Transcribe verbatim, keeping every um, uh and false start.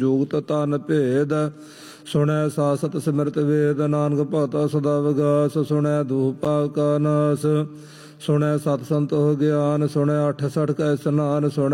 ਜੋਗਤ ਤਨ ਭੇਦ ਸੁਣੈ ਸਾਸਤ ਸਿਮਰਤ ਵੇਦ ਨਾਨਕ ਭਗਤਾ ਸਦਾ ਵਿਗਾਸ ਸੁਣੈ ਦੂਪਾ ਕਾ ਨਾਸ ਸੁਣੈ ਸਤ ਸੰਤੋਖ ਗਿਆਨ ਸੁਣੈ ਅਠ ਸਠ ਕੈ ਸਨਾਨ ਸੁਣੈ